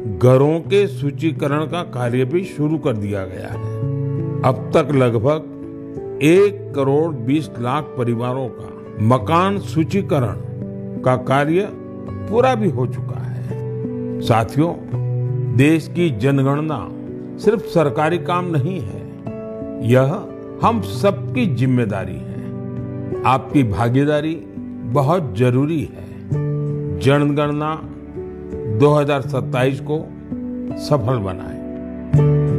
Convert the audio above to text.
घरों के सूचीकरण का कार्य भी शुरू कर दिया गया है। अब तक लगभग 1,20,00,000 परिवारों का मकान सूचीकरण का कार्य पूरा भी हो चुका है। साथियों, देश की जनगणना सिर्फ सरकारी काम नहीं है, यह हम सबकी जिम्मेदारी है। आपकी भागीदारी बहुत जरूरी है। जनगणना 2027 को सफल बनाएं।